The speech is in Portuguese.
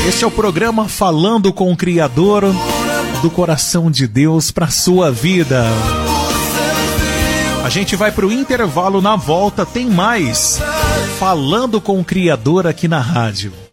Este é o programa Falando com o Criador, do coração de Deus para sua vida. A gente vai para o intervalo, na volta tem mais Falando com o Criador aqui na rádio.